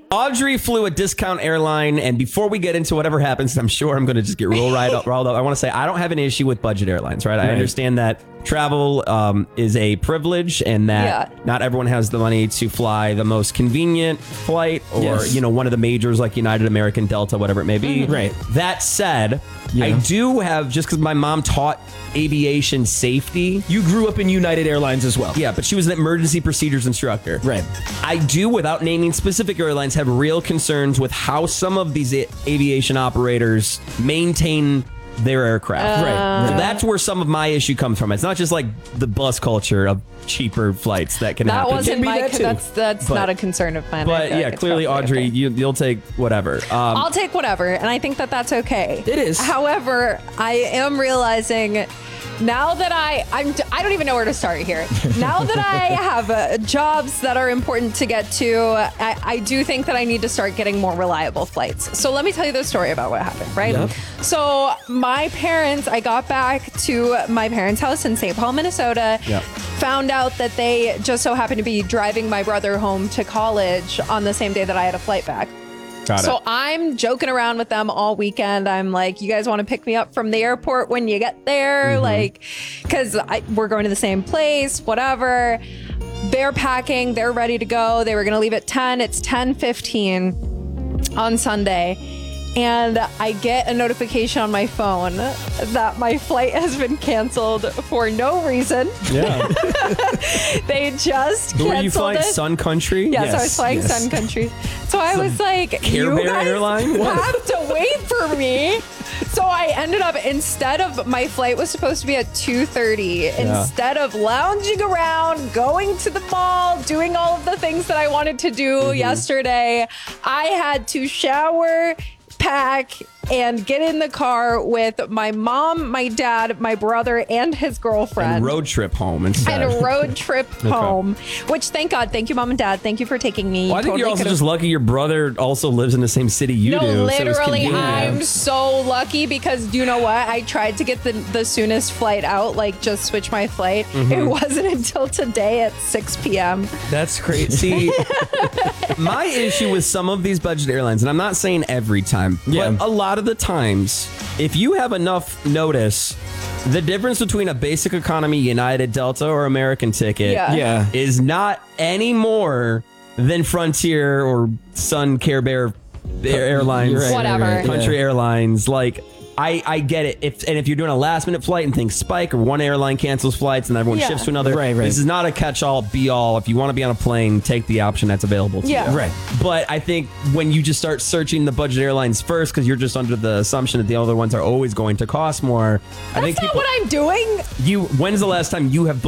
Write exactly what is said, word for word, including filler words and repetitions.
Audrey flew a discount airline, and before we get into whatever happens, I'm sure I'm going to just get real right up, riled up. I want to say I don't have an issue with budget airlines, right? I understand that travel um, is a privilege, and that Yeah. not everyone has the money to fly the most convenient flight, or Yes. you know, one of the majors like United, American, Delta, whatever it may be. Mhm. Right. That said, Yeah. I do have, just because my mom taught aviation safety. You grew up in United Airlines as well. Yeah, but she was an emergency procedures instructor. Right. I do, without naming specific airlines, have real concerns with how some of these a- aviation operators maintain their aircraft. Uh, right. So right. that's where some of my issue comes from. It's not just like the bus culture of cheaper flights that can That happen. wasn't Can be my. that too. That's that's But- not a concern of mine. I But feel like yeah, it's clearly, probably Audrey, okay. you, you'll take whatever. Um, I'll take whatever, and I think that that's okay. It is. However, I am realizing now that I I'm I don't even know where to start here. Now that I have uh, jobs that are important to get to, I, I do think that I need to start getting more reliable flights. So let me tell you the story about what happened, right? Yep. So my parents, I got back to my parents' house in Saint Paul, Minnesota. Yep. Found out that they just so happened to be driving my brother home to college on the same day that I had a flight back. got So it. I'm joking around with them all weekend. I'm like, you guys want to pick me up from the airport when you get there? Mm-hmm. Like, because we're going to the same place, whatever. They're packing. They're ready to go. They were going to leave at ten. It's ten fifteen on Sunday. And I get a notification on my phone that my flight has been canceled for no reason. Yeah. They just Who canceled are you flying? it. Sun Country? Yes, I was Yes, flying yes. Sun Country. So I was like, Care you Bear guys airline? What? have to wait for me. So I ended up, instead of, my flight was supposed to be at two thirty. Instead of lounging around, going to the mall, doing all of the things that I wanted to do Mm-hmm. yesterday, I had to shower, pack, and get in the car with my mom, my dad, my brother, and his girlfriend. And road trip home instead. And a road trip home, which thank God, thank you, mom and dad, thank you for taking me. Well, I think Totally you're also could've- just lucky your brother also lives in the same city you no, do. so it's literally, convenient. I'm so lucky because you know what? I tried to get the the soonest flight out, like just switch my flight. Mm-hmm. It wasn't until today at six p.m. That's crazy. See, my issue with some of these budget airlines, and I'm not saying every time, Yeah. but a lot of the times, if you have enough notice, the difference between a basic economy United, Delta, or American ticket Yeah. Yeah. is not any more than Frontier or Sun, Care Bear Air- Airlines, You're right, Whatever. right, right, Country yeah. Airlines. Like, I, I get it. If and if you're doing a last minute flight and things spike, or one airline cancels flights and everyone Yeah. shifts to another, Right, right. this is not a catch all, be all. If you want to be on a plane, take the option that's available to Yeah. you. Right. But I think when you just start searching the budget airlines first, because you're just under the assumption that the other ones are always going to cost more, I think That's not people, what I'm doing. you. When's the last time you have